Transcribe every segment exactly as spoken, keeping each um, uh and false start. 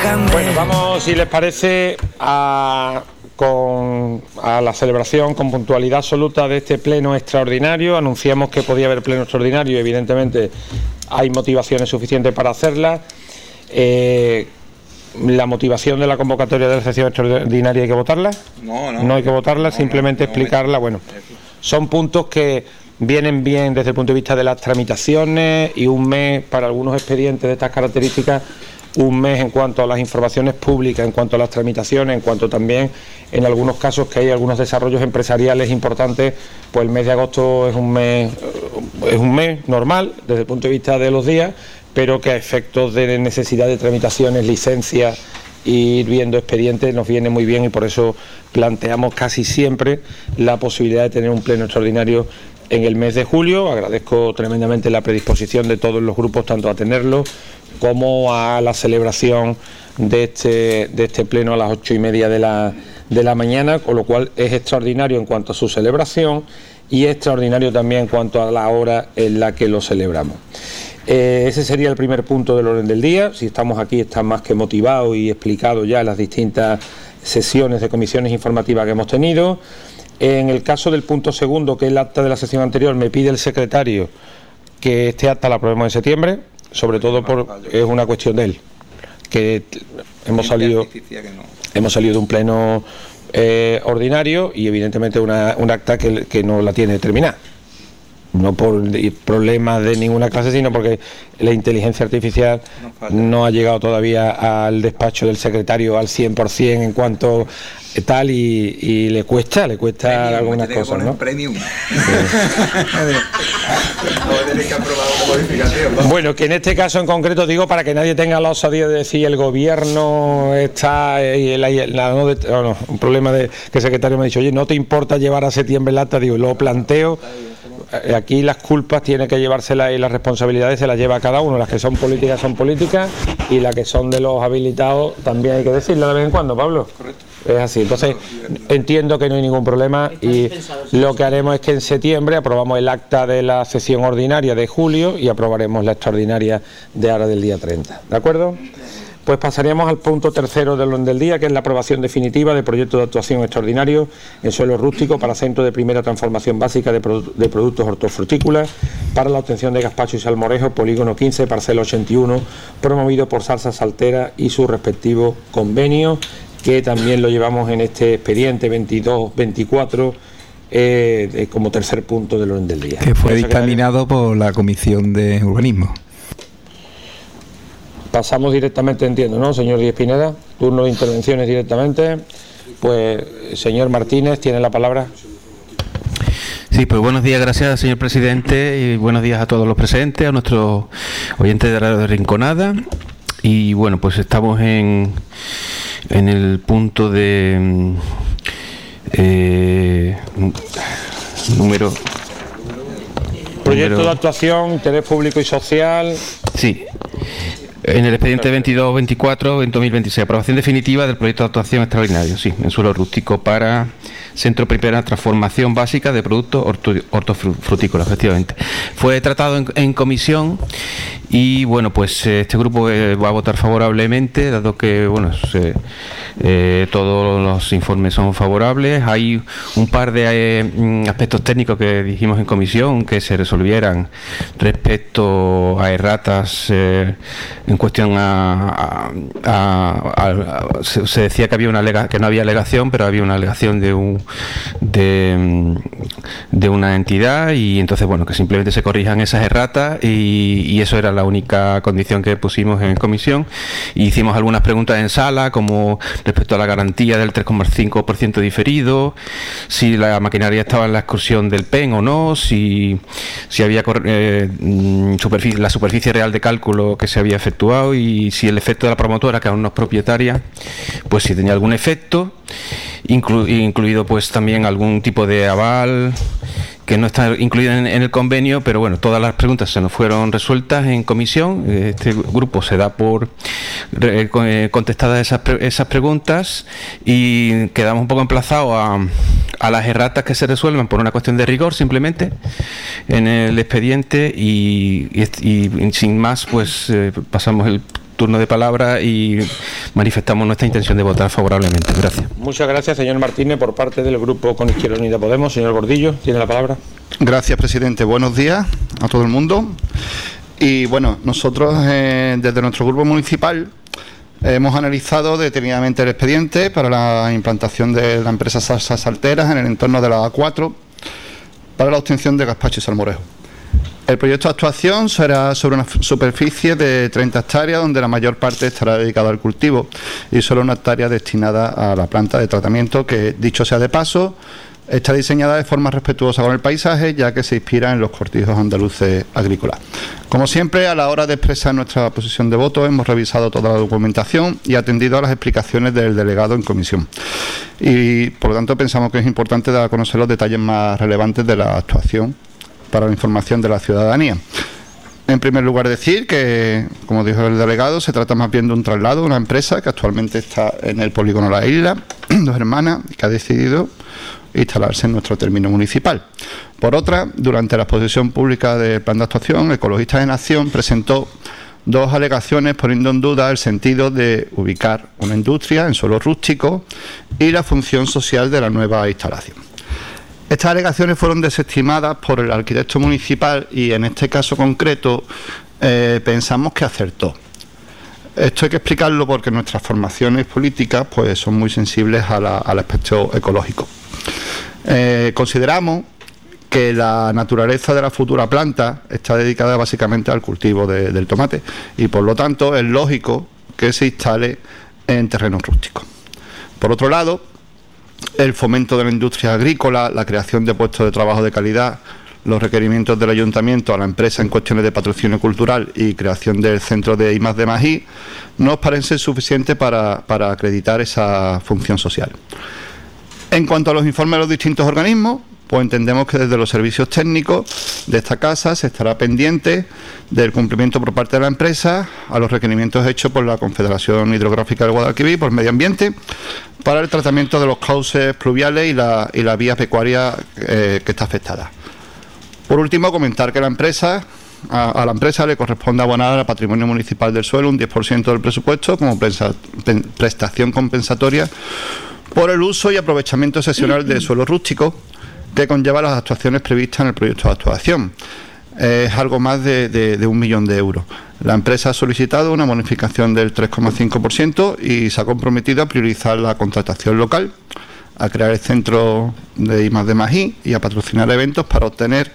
déjame. Bueno, vamos, si les parece, a, con, a la celebración con puntualidad absoluta de este pleno extraordinario. Anunciamos que podía haber pleno extraordinario y evidentemente hay motivaciones suficientes para hacerla. Eh, la motivación de la convocatoria de la sesión extraordinaria, ¿hay que votarla? No, no. No hay que votarla, no, simplemente no, no, explicarla. Bueno, son puntos que vienen bien desde el punto de vista de las tramitaciones, y un mes para algunos expedientes de estas características, un mes en cuanto a las informaciones públicas, en cuanto a las tramitaciones, en cuanto también en algunos casos que hay algunos desarrollos empresariales importantes, pues el mes de agosto es un mes es un mes normal desde el punto de vista de los días, pero que a efectos de necesidad de tramitaciones, licencias y ir viendo expedientes nos viene muy bien, y por eso planteamos casi siempre la posibilidad de tener un pleno extraordinario en el mes de julio. Agradezco tremendamente la predisposición de todos los grupos, tanto a tenerlo como a la celebración de este, de este pleno a las ocho y media de la, de la mañana, con lo cual es extraordinario en cuanto a su celebración y extraordinario también en cuanto a la hora en la que lo celebramos. Eh, ese sería el primer punto del orden del día. Si estamos aquí, está más que motivado y explicado ya las distintas sesiones de comisiones informativas que hemos tenido. En el caso del punto segundo, que es el acta de la sesión anterior, me pide el secretario que este acta la aprobemos en septiembre, sobre todo por es una cuestión de él, que hemos salido hemos salido de un pleno eh, ordinario y evidentemente una, un acta que, que no la tiene terminada. No por problemas de ninguna clase, sino porque la inteligencia artificial no ha llegado todavía al despacho del secretario al cien por cien en cuanto tal, y, y le cuesta, le cuesta premium, algunas cosas, ¿no? Premium. Bueno, que en este caso en concreto digo, para que nadie tenga la osadía de decir el gobierno está y la, la, no, de, no, un problema de que el secretario me ha dicho, oye, no te importa llevar a septiembre el acta, digo, lo planteo. Aquí las culpas tiene que llevárselas y las responsabilidades se las lleva cada uno. Las que son políticas son políticas y las que son de los habilitados también hay que decirlo de vez en cuando, Pablo. Correcto. Es así. Entonces entiendo que no hay ningún problema, y lo que haremos es que en septiembre aprobamos el acta de la sesión ordinaria de julio y aprobaremos la extraordinaria de ahora del día treinta. ¿De acuerdo? Pues pasaríamos al punto tercero del orden del día, que es la aprobación definitiva del proyecto de actuación extraordinario en suelo rústico para centro de primera transformación básica de, produ de productos hortofrutícolas para la obtención de gazpacho y salmorejo, polígono quince, parcela ochenta y uno, promovido por Salsa Saltera y su respectivo convenio, que también lo llevamos en este expediente veintidós veinticuatro eh, eh, como tercer punto del orden del día. Que fue dictaminado por la Comisión de Urbanismo. Pasamos directamente, entiendo, ¿no, señor Díez Pineda? Turno de intervenciones directamente. Pues, señor Martínez, tiene la palabra. Sí, pues buenos días, gracias, señor presidente, y buenos días a todos los presentes, a nuestros oyentes de Radio Rinconada. Y bueno, pues estamos en, en el punto de eh, número... Proyecto número, de actuación, interés público y social. Sí. En el expediente veintidós veinticuatro en dos mil veintiséis, aprobación definitiva del proyecto de actuación extraordinario, sí, en suelo rústico para centro primera transformación básica de productos hortofrutícolas, efectivamente. Fue tratado en, en comisión y bueno, pues este grupo eh, va a votar favorablemente, dado que bueno, se, eh, todos los informes son favorables. Hay un par de eh, aspectos técnicos que dijimos en comisión que se resolvieran respecto a erratas eh, en cuestión a, a, a, a, a se, se decía que había una alega, que no había alegación, pero había una alegación de un de, de una entidad, y entonces bueno, que simplemente se corrijan esas erratas, y, y eso era la única condición que pusimos en comisión. Y hicimos algunas preguntas en sala, como respecto a la garantía del tres coma cinco por ciento diferido, si la maquinaria estaba en la excursión del P E N o no, si, si había eh, superficie, la superficie real de cálculo que se había efectuado, y si el efecto de la promotora, que aún no es propietaria, pues si tenía algún efecto, inclu, incluido pues también algún tipo de aval que no está incluido en, en el convenio. Pero bueno, todas las preguntas se nos fueron resueltas en comisión. Este grupo se da por eh, contestadas esas, esas preguntas, y quedamos un poco emplazados a, a las erratas que se resuelvan por una cuestión de rigor simplemente en el expediente, y, y, y sin más pues eh, pasamos el turno de palabra y manifestamos nuestra intención de votar favorablemente. Gracias. Muchas gracias, señor Martínez. Por parte del Grupo Con Izquierda Unida Podemos, señor Gordillo, tiene la palabra. Gracias, presidente. Buenos días a todo el mundo. Y bueno, nosotros eh, desde nuestro grupo municipal hemos analizado detenidamente el expediente para la implantación de la empresa Salsas Salteras en el entorno de la A cuatro para la obtención de gazpacho y salmorejo. El proyecto de actuación será sobre una superficie de treinta hectáreas, donde la mayor parte estará dedicada al cultivo y solo una hectárea destinada a la planta de tratamiento, que, dicho sea de paso, está diseñada de forma respetuosa con el paisaje, ya que se inspira en los cortijos andaluces agrícolas. Como siempre, a la hora de expresar nuestra posición de voto, hemos revisado toda la documentación y atendido a las explicaciones del delegado en comisión. Y, por lo tanto, pensamos que es importante dar a conocer los detalles más relevantes de la actuación para la información de la ciudadanía. En primer lugar, decir que, como dijo el delegado, se trata más bien de un traslado de una empresa que actualmente está en el polígono La Isla, Dos Hermanas, que ha decidido instalarse en nuestro término municipal. Por otra, durante la exposición pública del plan de actuación, Ecologistas en Acción presentó dos alegaciones poniendo en duda el sentido de ubicar una industria en suelo rústico y la función social de la nueva instalación. Estas alegaciones fueron desestimadas por el arquitecto municipal y, en este caso concreto, eh, pensamos que acertó. Esto hay que explicarlo porque nuestras formaciones políticas pues, son muy sensibles a la, al aspecto ecológico. Eh, consideramos que la naturaleza de la futura planta está dedicada básicamente al cultivo de, del tomate y, por lo tanto, es lógico que se instale en terrenos rústicos. Por otro lado, el fomento de la industria agrícola, la creación de puestos de trabajo de calidad, los requerimientos del ayuntamiento a la empresa en cuestiones de patrocinio cultural y creación del centro de I más D más I nos parecen suficientes para, para acreditar esa función social. En cuanto a los informes de los distintos organismos, pues entendemos que desde los servicios técnicos de esta casa se estará pendiente del cumplimiento por parte de la empresa a los requerimientos hechos por la Confederación Hidrográfica del Guadalquivir, por Medio Ambiente, para el tratamiento de los cauces pluviales y la, y la vía pecuaria eh, que está afectada. Por último, comentar que la empresa, a, a la empresa le corresponde abonar al patrimonio municipal del suelo un diez por ciento del presupuesto como presa, pen, prestación compensatoria por el uso y aprovechamiento excepcional de suelo rústico que conlleva las actuaciones previstas en el proyecto de actuación. Es algo más de, de, de un millón de euros. La empresa ha solicitado una bonificación del tres coma cinco por ciento y se ha comprometido a priorizar la contratación local, a crear el centro de I más D más I y a patrocinar eventos para obtener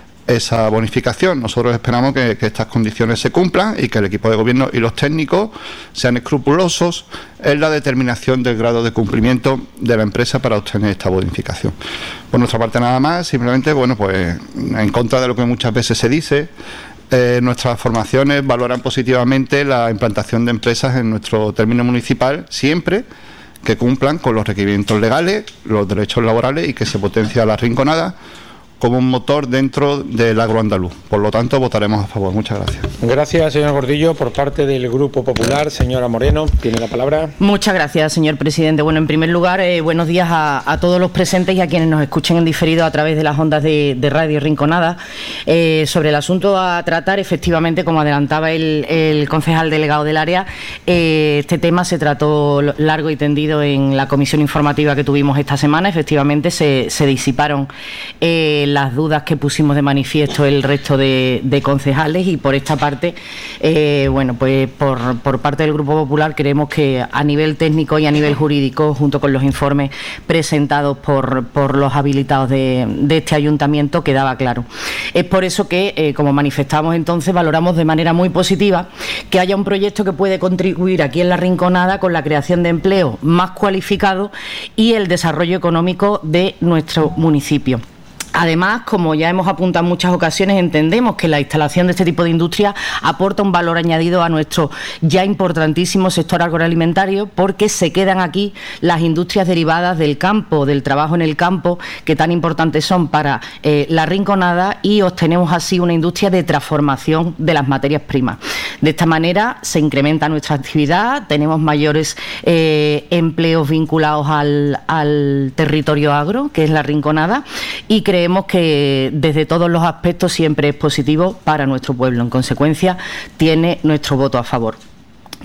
esa bonificación. Nosotros esperamos que, que estas condiciones se cumplan y que el equipo de gobierno y los técnicos sean escrupulosos en la determinación del grado de cumplimiento de la empresa para obtener esta bonificación. Por nuestra parte nada más, simplemente, bueno, pues en contra de lo que muchas veces se dice, eh, nuestras formaciones valoran positivamente la implantación de empresas en nuestro término municipal, siempre que cumplan con los requerimientos legales, los derechos laborales y que se potencie la Rinconada como un motor dentro del agro andaluz. Por lo tanto, votaremos a favor. Muchas gracias. Gracias, señor Gordillo. Por parte del Grupo Popular, señora Moreno, tiene la palabra. Muchas gracias, señor presidente. Bueno, en primer lugar, eh, buenos días a, a todos los presentes y a quienes nos escuchen en diferido a través de las ondas de, de Radio Rinconada. Eh, sobre el asunto a tratar, efectivamente, como adelantaba el, el concejal delegado del área, eh, este tema se trató largo y tendido en la comisión informativa que tuvimos esta semana. Efectivamente, se, se disiparon eh, las dudas que pusimos de manifiesto el resto de, de concejales y por esta parte, eh, bueno, pues por, por parte del Grupo Popular creemos que a nivel técnico y a nivel jurídico, junto con los informes presentados por, por los habilitados de, de este ayuntamiento, quedaba claro. Es por eso que, eh, como manifestamos entonces, valoramos de manera muy positiva que haya un proyecto que puede contribuir aquí en La Rinconada con la creación de empleo más cualificado y el desarrollo económico de nuestro municipio. Además, como ya hemos apuntado en muchas ocasiones, entendemos que la instalación de este tipo de industria aporta un valor añadido a nuestro ya importantísimo sector agroalimentario, porque se quedan aquí las industrias derivadas del campo, del trabajo en el campo, que tan importantes son para eh, La Rinconada, y obtenemos así una industria de transformación de las materias primas. De esta manera se incrementa nuestra actividad, tenemos mayores eh, empleos vinculados al, al territorio agro, que es La Rinconada, y creemos Creemos que desde todos los aspectos siempre es positivo para nuestro pueblo. En consecuencia, tiene nuestro voto a favor.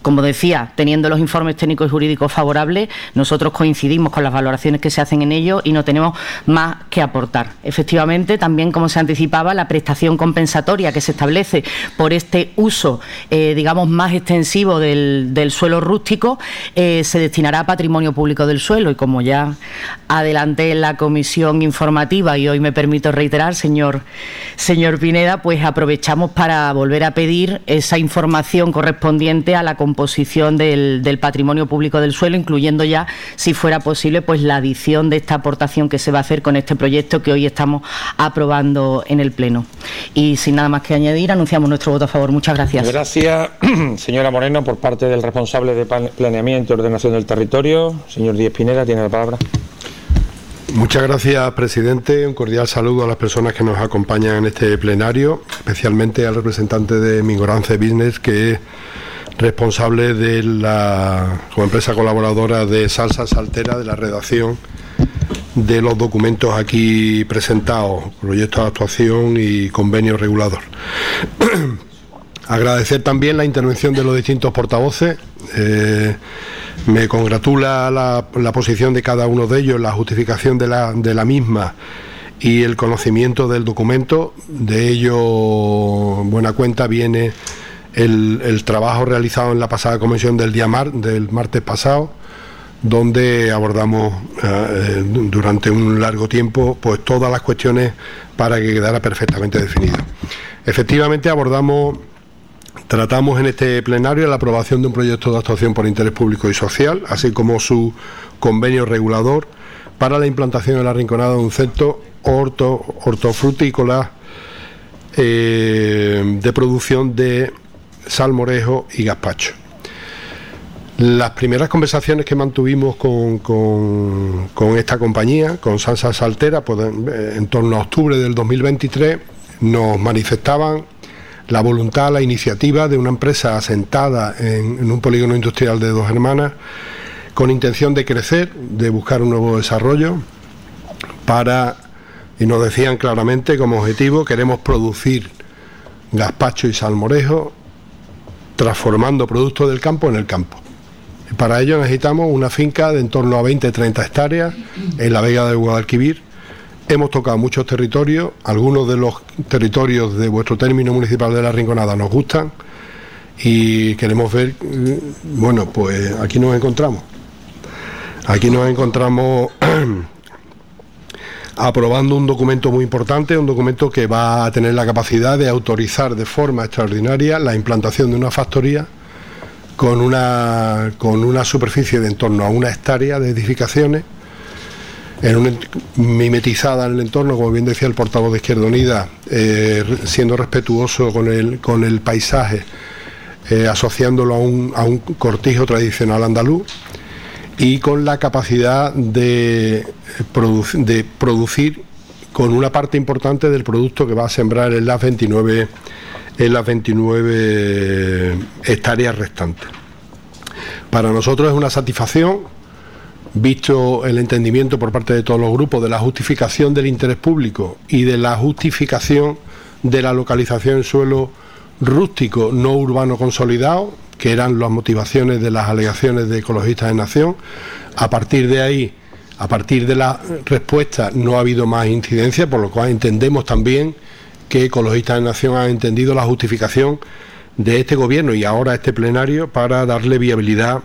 como decía, teniendo los informes técnicos y jurídicos favorables, nosotros coincidimos con las valoraciones que se hacen en ello y no tenemos más que aportar. Efectivamente, también, como se anticipaba, la prestación compensatoria que se establece por este uso, eh, digamos, más extensivo del, del suelo rústico, eh, se destinará a patrimonio público del suelo. Y como ya adelanté en la comisión informativa y hoy me permito reiterar, señor, señor Pineda, pues aprovechamos para volver a pedir esa información correspondiente a la composición del, del patrimonio público del suelo, incluyendo ya, si fuera posible, pues la adición de esta aportación que se va a hacer con este proyecto que hoy estamos aprobando en el Pleno. Y sin nada más que añadir, anunciamos nuestro voto a favor. Muchas gracias. Gracias, señora Moreno. Por parte del responsable de Planeamiento y Ordenación del Territorio, señor Díez Pineda, tiene la palabra. Muchas gracias, presidente. Un cordial saludo a las personas que nos acompañan en este plenario, especialmente al representante de Mingorance Business, que es responsable de la como empresa colaboradora de Salsa Saltera, de la redacción de los documentos aquí presentados, proyectos de actuación y convenio regulador. Agradecer también la intervención de los distintos portavoces. Eh, me congratula la, la posición de cada uno de ellos, la justificación de la, de la misma y el conocimiento del documento. De ello, en buena cuenta, viene el, el trabajo realizado en la pasada comisión del día mar, del martes pasado, donde abordamos eh, durante un largo tiempo pues todas las cuestiones para que quedara perfectamente definido. Efectivamente, abordamos Tratamos en este plenario la aprobación de un proyecto de actuación por interés público y social, así como su convenio regulador para la implantación en la Rinconada de un centro horto, hortofrutícola eh, de producción de salmorejo y gazpacho. Las primeras conversaciones que mantuvimos con, con, con esta compañía, con Salsa Saltera, pues en, en torno a octubre del dos mil veintitrés, nos manifestaban la voluntad, la iniciativa de una empresa asentada en, en un polígono industrial de Dos Hermanas, con intención de crecer, de buscar un nuevo desarrollo para, y nos decían claramente como objetivo, queremos producir gazpacho y salmorejo transformando productos del campo en el campo. Y para ello necesitamos una finca de en torno a veinte a treinta hectáreas en la Vega de Guadalquivir. Hemos tocado muchos territorios, algunos de los territorios de vuestro término municipal de La Rinconada nos gustan y queremos ver, bueno, pues aquí nos encontramos. Aquí nos encontramos aprobando un documento muy importante, un documento que va a tener la capacidad de autorizar de forma extraordinaria la implantación de una factoría con una, con una superficie de en torno a una hectárea de edificaciones, en un, mimetizada en el entorno, como bien decía el portavoz de Izquierda Unida, eh, siendo respetuoso con el, con el paisaje, eh, asociándolo a un, a un cortijo tradicional andaluz y con la capacidad de, produ- de producir con una parte importante del producto que va a sembrar en las veintinueve, en las veintinueve hectáreas restantes. Para nosotros es una satisfacción, visto el entendimiento por parte de todos los grupos de la justificación del interés público y de la justificación de la localización en suelo rústico no urbano consolidado, que eran las motivaciones de las alegaciones de Ecologistas en Acción. A partir de ahí, a partir de la respuesta, no ha habido más incidencia, por lo cual entendemos también que Ecologistas en Acción ha entendido la justificación de este gobierno y ahora este plenario para darle viabilidad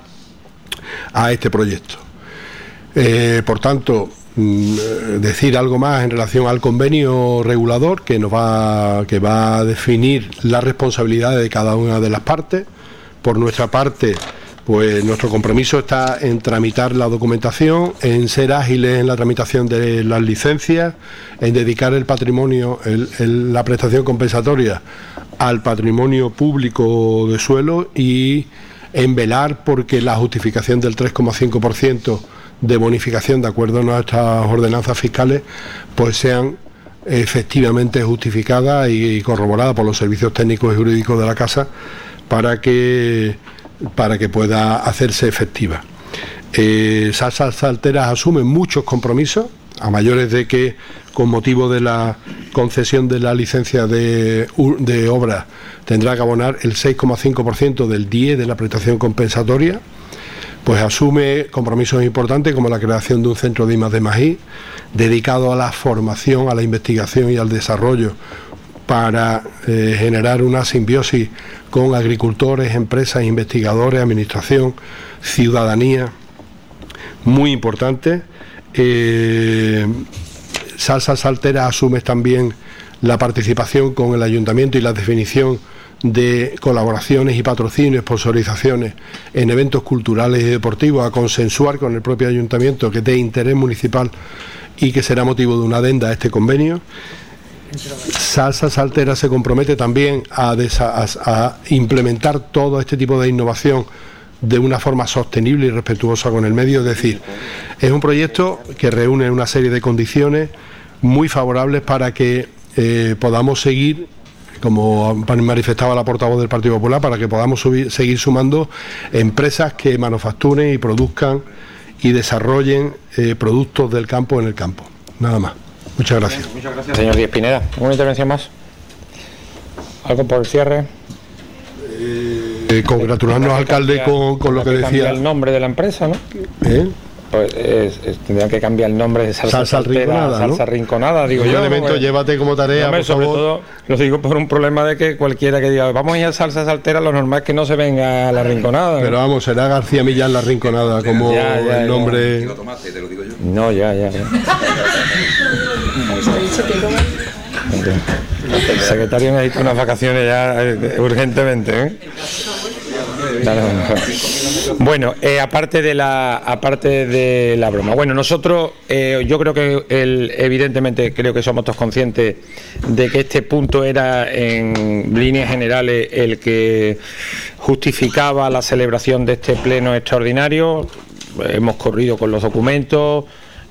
a este proyecto. Eh, por tanto, decir algo más en relación al convenio regulador que nos va, que va a definir las responsabilidades de cada una de las partes. Por nuestra parte, pues nuestro compromiso está en tramitar la documentación, en ser ágiles en la tramitación de las licencias, en dedicar el patrimonio, el, el, la prestación compensatoria al patrimonio público de suelo y en velar porque la justificación del tres coma cinco por ciento de bonificación de acuerdo a nuestras ordenanzas fiscales pues sean efectivamente justificadas y corroboradas por los servicios técnicos y jurídicos de la Casa para que para que pueda hacerse efectiva. Eh, Salsa Salteras asume muchos compromisos, a mayores de que con motivo de la concesión de la licencia de, de obra tendrá que abonar el seis coma cinco por ciento del D I E de la prestación compensatoria, pues asume compromisos importantes como la creación de un centro de I más D más I dedicado a la formación, a la investigación y al desarrollo para eh, generar una simbiosis con agricultores, empresas, investigadores, administración, ciudadanía, muy importante. Eh, Salsa Saltera asume también la participación con el ayuntamiento y la definición de colaboraciones y patrocinios, sponsorizaciones en eventos culturales y deportivos, a consensuar con el propio ayuntamiento que es de interés municipal y que será motivo de una adenda a este convenio. Salsa Saltera se compromete también a, a, a implementar todo este tipo de innovación de una forma sostenible y respetuosa con el medio, es decir, es un proyecto que reúne una serie de condiciones muy favorables para que eh, podamos seguir, como manifestaba la portavoz del Partido Popular, para que podamos subir, seguir sumando empresas que manufacturen y produzcan y desarrollen eh, productos del campo en el campo. Nada más. Muchas gracias. Muchas gracias, señor Díez Pineda. ¿Alguna intervención más? ¿Algo por el cierre? Eh, congratularnos, alcalde, con, con lo que, que decía. El nombre de la empresa, ¿no? ¿Eh? Pues es, es, tendrían que cambiar el nombre de Salsa, salsa Saltera, Rinconada, Salsa ¿no? Rinconada, digo un yo. elemento, Pues, llévate como tarea, no, por sobre favor. todo, lo digo por un problema de que cualquiera que diga, vamos a ir a Salsa Saltera, lo normal es que no se venga a la Rinconada. Pero ¿no? vamos, será García Millán la Rinconada, como ya, ya, el nombre. Ya. No, ya, ya, ya. El secretario necesita unas vacaciones ya eh, urgentemente, ¿eh? Claro. Bueno, eh, aparte de la aparte de la broma, bueno, nosotros eh, yo creo que el, evidentemente creo que somos todos conscientes de que este punto era en líneas generales el que justificaba la celebración de este pleno extraordinario. Hemos corrido con los documentos.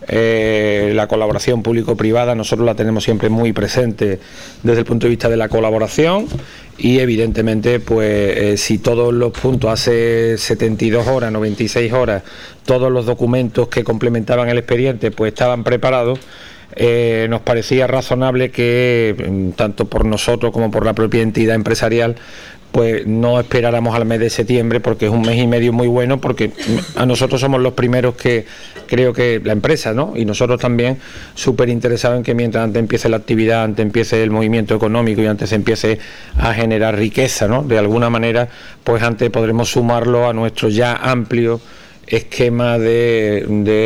Eh, la colaboración público-privada nosotros la tenemos siempre muy presente desde el punto de vista de la colaboración y evidentemente pues eh, si todos los puntos hace setenta y dos horas, noventa y seis horas, todos los documentos que complementaban el expediente pues estaban preparados, eh, nos parecía razonable que tanto por nosotros como por la propia entidad empresarial pues no esperáramos al mes de septiembre, porque es un mes y medio muy bueno, porque a nosotros somos los primeros que creo que la empresa, ¿no? Y nosotros también súper interesados en que mientras antes empiece la actividad, antes empiece el movimiento económico y antes empiece a generar riqueza, ¿no? De alguna manera, pues antes podremos sumarlo a nuestro ya amplio esquema de,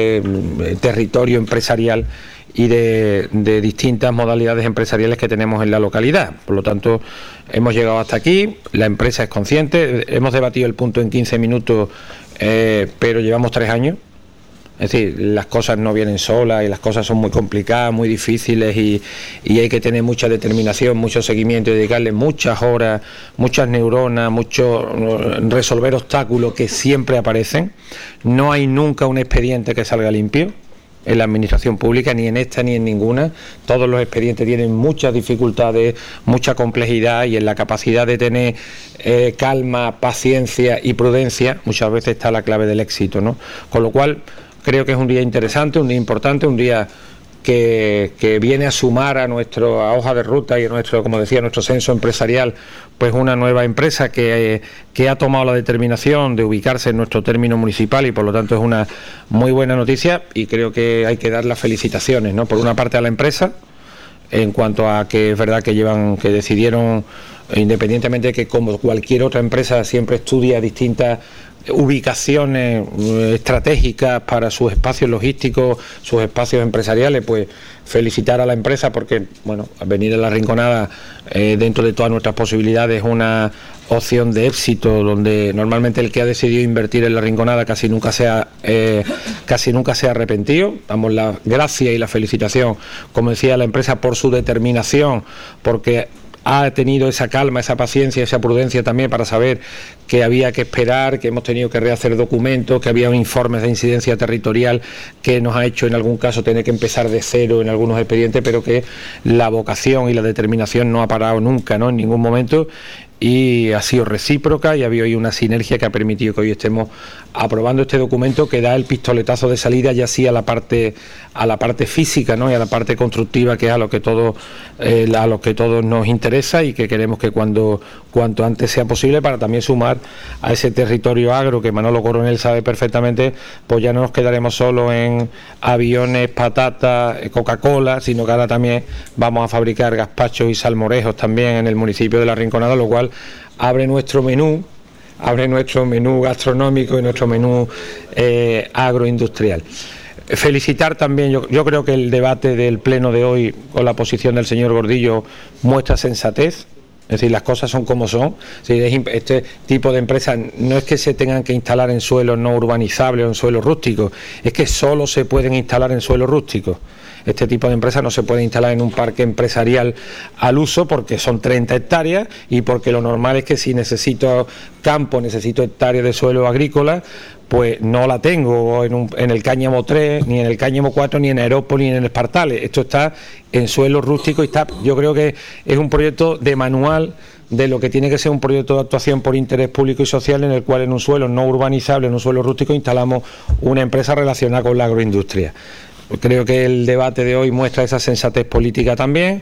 de territorio empresarial y de, de distintas modalidades empresariales que tenemos en la localidad. Por lo tanto, hemos llegado hasta aquí, la empresa es consciente, hemos debatido el punto en quince minutos, eh, pero llevamos tres años. Es decir, las cosas no vienen solas y las cosas son muy complicadas, muy difíciles y, y hay que tener mucha determinación, mucho seguimiento y dedicarle muchas horas, muchas neuronas, mucho resolver obstáculos que siempre aparecen. No hay nunca un expediente que salga limpio en la administración pública, ni en esta ni en ninguna. Todos los expedientes tienen muchas dificultades, mucha complejidad, y en la capacidad de tener eh, calma, paciencia y prudencia muchas veces está la clave del éxito, ¿no? Con lo cual creo que es un día interesante, un día importante, un día que, que viene a sumar a nuestra hoja de ruta y a nuestro, como decía, nuestro censo empresarial, pues una nueva empresa que, eh, que ha tomado la determinación de ubicarse en nuestro término municipal, y por lo tanto es una muy buena noticia, y creo que hay que dar las felicitaciones, ¿no? Por una parte a la empresa, en cuanto a que es verdad que llevan, que decidieron, independientemente de que como cualquier otra empresa siempre estudia distintas ubicaciones estratégicas para sus espacios logísticos, sus espacios empresariales, pues felicitar a la empresa porque, bueno, venir a la Rinconada eh, dentro de todas nuestras posibilidades es una opción de éxito, donde normalmente el que ha decidido invertir en la Rinconada casi nunca se ha, eh, casi nunca se ha arrepentido. Damos la gracia y la felicitación, como decía, a la empresa por su determinación, porque ha tenido esa calma, esa paciencia, esa prudencia también para saber que había que esperar, que hemos tenido que rehacer documentos, que había informes de incidencia territorial que nos ha hecho en algún caso tener que empezar de cero en algunos expedientes, pero que la vocación y la determinación no ha parado nunca, ¿no? En ningún momento. y ha sido recíproca y ha habido ahí una sinergia que ha permitido que hoy estemos aprobando este documento que da el pistoletazo de salida ya sí a la parte a la parte física, ¿no? Y a la parte constructiva, que es a lo que todo eh, a lo que todos nos interesa y que queremos que cuando cuanto antes sea posible, para también sumar a ese territorio agro que Manolo Coronel sabe perfectamente, pues ya no nos quedaremos solo en aviones, patatas, Coca-Cola, sino que ahora también vamos a fabricar gazpachos y salmorejos también en el municipio de La Rinconada, lo cual abre nuestro menú, abre nuestro menú gastronómico y nuestro menú eh, agroindustrial. Felicitar también, yo, yo creo que el debate del pleno de hoy con la posición del señor Gordillo muestra sensatez. Es decir, las cosas son como son. Este tipo de empresas no es que se tengan que instalar en suelos no urbanizables o en suelos rústicos, es que solo se pueden instalar en suelos rústicos. Este tipo de empresas no se puede instalar en un parque empresarial al uso porque son treinta hectáreas y porque lo normal es que si necesito campo, necesito hectáreas de suelo agrícola, pues no la tengo en, un, en el Cáñamo tres, ni en el Cáñamo cuatro, ni en Aerópolis, ni en el Espartales. Esto está en suelo rústico y está, yo creo que es un proyecto de manual de lo que tiene que ser un proyecto de actuación por interés público y social, en el cual en un suelo no urbanizable, en un suelo rústico, instalamos una empresa relacionada con la agroindustria. Creo que el debate de hoy muestra esa sensatez política también.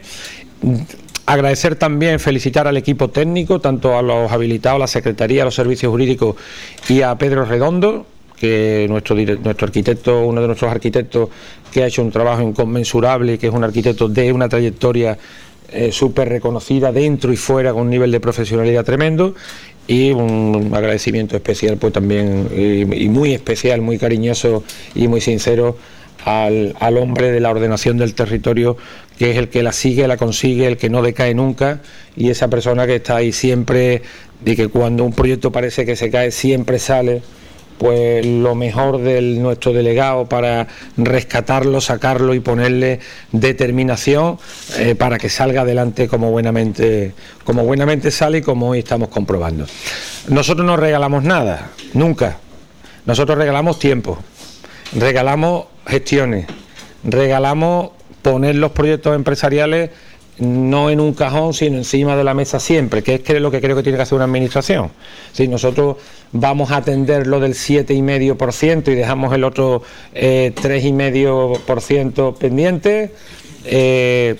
Agradecer también, felicitar al equipo técnico, tanto a los habilitados, a la Secretaría, a los servicios jurídicos y a Pedro Redondo, que nuestro, nuestro arquitecto, uno de nuestros arquitectos que ha hecho un trabajo inconmensurable, que es un arquitecto de una trayectoria eh, súper reconocida dentro y fuera, con un nivel de profesionalidad tremendo. Y un agradecimiento especial, pues también, y, y muy especial, muy cariñoso y muy sincero Al, al hombre de la ordenación del territorio, que es el que la sigue, la consigue, el que no decae nunca, y esa persona que está ahí siempre, de que cuando un proyecto parece que se cae, siempre sale pues lo mejor de nuestro delegado para rescatarlo, sacarlo y ponerle determinación eh, para que salga adelante como buenamente, como buenamente sale y como hoy estamos comprobando. Nosotros no regalamos nada, nunca. Nosotros regalamos tiempo, regalamos gestiones, regalamos poner los proyectos empresariales no en un cajón, sino encima de la mesa siempre, que es lo que creo que tiene que hacer una administración. Si nosotros vamos a atender lo del siete coma cinco por ciento y dejamos el otro eh, tres coma cinco por ciento pendiente, eh,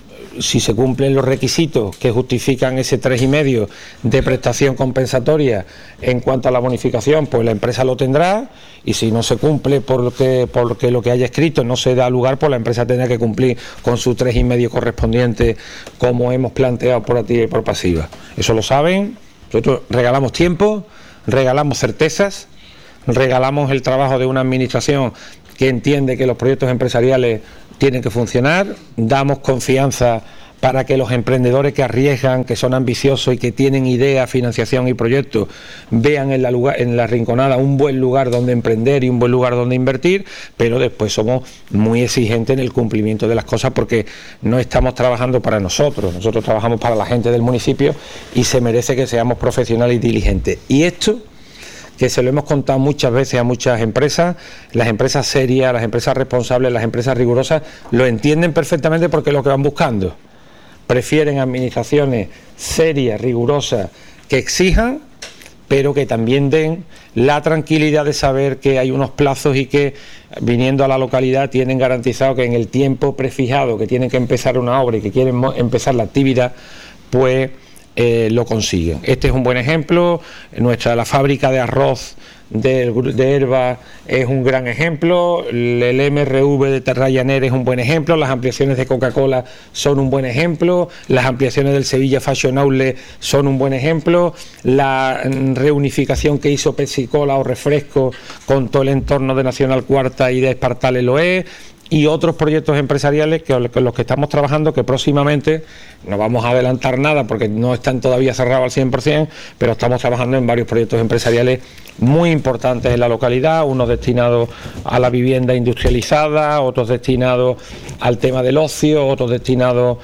si se cumplen los requisitos que justifican ese tres coma cinco por ciento de prestación compensatoria en cuanto a la bonificación, pues la empresa lo tendrá, y si no se cumple porque, porque lo que haya escrito no se da lugar, pues la empresa tendrá que cumplir con su tres coma cinco por ciento correspondiente, como hemos planteado por activa y por pasiva. Eso lo saben. Nosotros regalamos tiempo, regalamos certezas, regalamos el trabajo de una administración que entiende que los proyectos empresariales tienen que funcionar, damos confianza para que los emprendedores que arriesgan, que son ambiciosos y que tienen ideas, financiación y proyectos, vean en la, lugar, en la Rinconada un buen lugar donde emprender y un buen lugar donde invertir, pero después somos muy exigentes en el cumplimiento de las cosas, porque no estamos trabajando para nosotros, nosotros trabajamos para la gente del municipio y se merece que seamos profesionales y diligentes. Y esto, que se lo hemos contado muchas veces a muchas empresas, las empresas serias, las empresas responsables, las empresas rigurosas, lo entienden perfectamente, porque es lo que van buscando. Prefieren administraciones serias, rigurosas, que exijan, pero que también den la tranquilidad de saber que hay unos plazos y que, viniendo a la localidad, tienen garantizado que en el tiempo prefijado que tienen que empezar una obra y que quieren empezar la actividad, pues Eh, lo consiguen. Este es un buen ejemplo. Nuestra la fábrica de arroz de, de Herba es un gran ejemplo, el M R V de Ryanair es un buen ejemplo, las ampliaciones de Coca-Cola son un buen ejemplo, las ampliaciones del Sevilla Fashion Outlet son un buen ejemplo, la reunificación que hizo Pepsi-Cola o Refresco con todo el entorno de Nacional Cuarta y de Espartales lo es, y otros proyectos empresariales que, con los que estamos trabajando, que próximamente no vamos a adelantar nada porque no están todavía cerrados al cien por ciento, pero estamos trabajando en varios proyectos empresariales muy importantes en la localidad, unos destinados a la vivienda industrializada, otros destinados al tema del ocio, otros destinados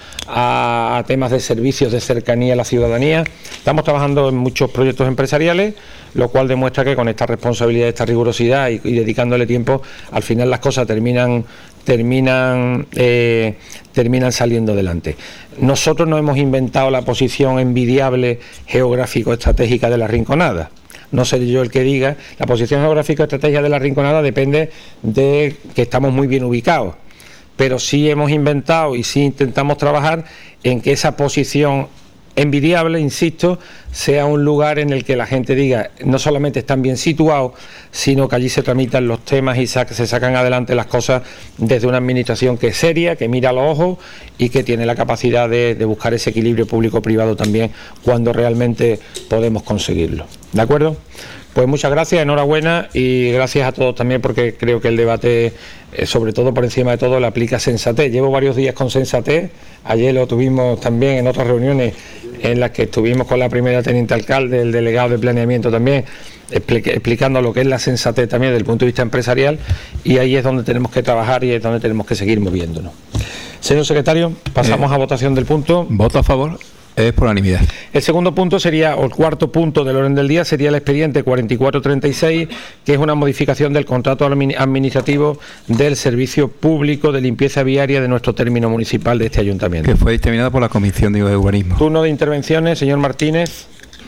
a, a temas de servicios de cercanía a la ciudadanía. Estamos trabajando en muchos proyectos empresariales, lo cual demuestra que con esta responsabilidad, esta rigurosidad y, y dedicándole tiempo, al final las cosas terminan terminan, eh, terminan saliendo adelante. Nosotros no hemos inventado la posición envidiable geográfico-estratégica de la Rinconada. No seré yo el que diga, la posición geográfico-estratégica de la Rinconada depende de que estamos muy bien ubicados, pero sí hemos inventado y sí intentamos trabajar en que esa posición envidiable, insisto, sea un lugar en el que la gente diga no solamente están bien situados, sino que allí se tramitan los temas y sa se sacan adelante las cosas desde una administración que es seria, que mira a los ojos y que tiene la capacidad de, de buscar ese equilibrio público-privado también cuando realmente podemos conseguirlo. ¿De acuerdo? Pues muchas gracias, enhorabuena y gracias a todos también porque creo que el debate, eh, sobre todo por encima de todo, le aplica sensatez. Llevo varios días con sensatez, ayer lo tuvimos también en otras reuniones en las que estuvimos con la primera teniente alcalde, el delegado de planeamiento también, expli explicando lo que es la sensatez también desde el punto de vista empresarial y ahí es donde tenemos que trabajar y es donde tenemos que seguir moviéndonos. Señor secretario, pasamos eh, a votación del punto. ¿Voto a favor? Es por unanimidad. El segundo punto sería, o el cuarto punto del orden del día, sería el expediente cuarenta y cuatro treinta y seis, que es una modificación del contrato administrativo del servicio público de limpieza viaria de nuestro término municipal de este ayuntamiento. Que fue dictaminado por la Comisión de Urbanismo. Turno de intervenciones, señor Martínez.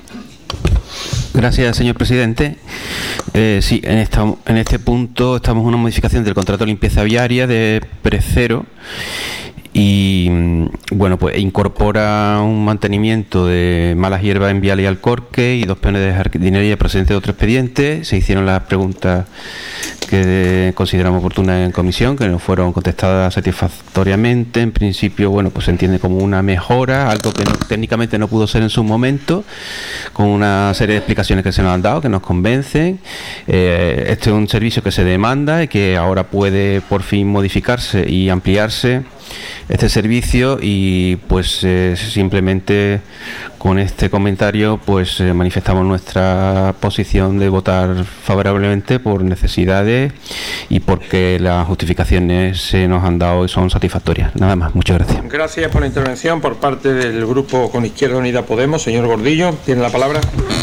Gracias, señor presidente. Eh, sí, en, esta, en este punto estamos en una modificación del contrato de limpieza viaria de Precero. Y bueno, pues incorpora un mantenimiento de malas hierbas en Vial y Alcorque y dos peones de jardinería procedentes de otro expediente. Se hicieron las preguntas que consideramos oportunas en comisión, que no fueron contestadas satisfactoriamente. En principio, bueno, pues se entiende como una mejora, algo que no, técnicamente no pudo ser en su momento, con una serie de explicaciones que se nos han dado, que nos convencen. Eh, este es un servicio que se demanda y que ahora puede por fin modificarse y ampliarse este servicio y pues eh, simplemente con este comentario pues eh, manifestamos nuestra posición de votar favorablemente por necesidades y porque las justificaciones se nos han dado y son satisfactorias. Nada más, muchas gracias. Gracias por la intervención por parte del grupo con Izquierda Unida Podemos. Señor Gordillo, tiene la palabra.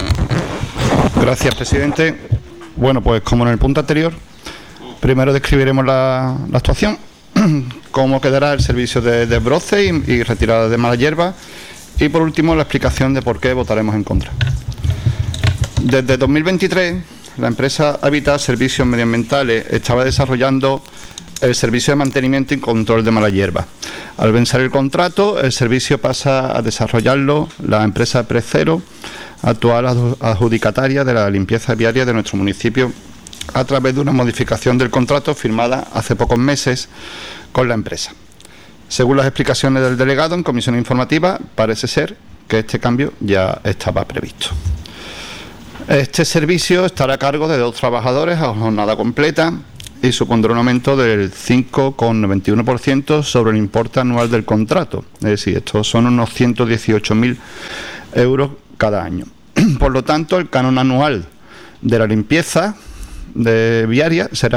Gracias, presidente. Bueno, pues como en el punto anterior, primero describiremos la, la actuación, cómo quedará el servicio de desbroce y, y retirada de mala hierba y por último la explicación de por qué votaremos en contra. Desde dos mil veintitrés la empresa Habitat Servicios Medioambientales estaba desarrollando el servicio de mantenimiento y control de mala hierba. Al vencer el contrato, el servicio pasa a desarrollarlo la empresa Precero, actual adjudicataria de la limpieza viaria de nuestro municipio, a través de una modificación del contrato firmada hace pocos meses con la empresa. Según las explicaciones del delegado en comisión informativa, parece ser que este cambio ya estaba previsto. Este servicio estará a cargo de dos trabajadores a jornada completa y supondrá un aumento del cinco coma noventa y uno por ciento sobre el importe anual del contrato. Es decir, estos son unos ciento dieciocho mil euros cada año. Por lo tanto, el canon anual de la limpieza de viaria será